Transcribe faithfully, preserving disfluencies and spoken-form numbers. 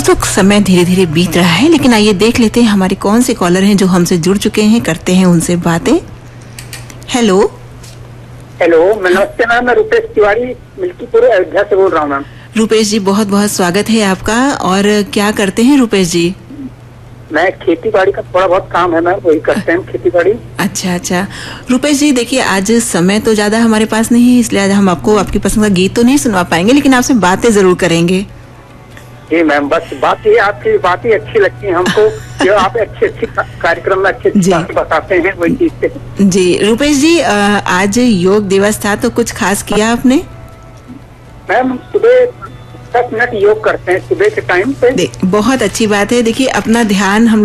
तो समय धीरे धीरे बीत रहा है, लेकिन आइए देख लेते हैं हमारे कौन से कॉलर हैं जो हमसे जुड़ चुके हैं, करते हैं उनसे बातें। हेलो हेलो, नमस्ते मैम, मैं रुपेश तिवारी मिल्कीपुर अयोध्या से बोल रहा हूँ मैम। रुपेश जी, बहुत बहुत स्वागत है आपका। और क्या करते हैं रुपेश जी? मैं खेती बाड़ी का थोड़ा बहुत काम है मैम, वही करते हैं खेती बाड़ी। अच्छा अच्छा रुपेश जी, देखिए आज समय तो ज्यादा हमारे पास नहीं है, इसलिए आज हम आपको आपकी पसंद का गीत तो नहीं सुनवा पाएंगे, लेकिन आपसे बातें जरूर करेंगे। जी मैम, बस बात ये, आपकी बातें अच्छी लगती है हमको, जो आप अच्छे अच्छे कार्यक्रम में अच्छे अच्छे बताते हैं वही चीज से। जी रुपेश जी, आज योग दिवस था तो कुछ खास किया आपने? मैम सुबह दस मिनट योग करते हैं सुबह के टाइम पे। बहुत अच्छी बात है। देखिए अपना ध्यान हम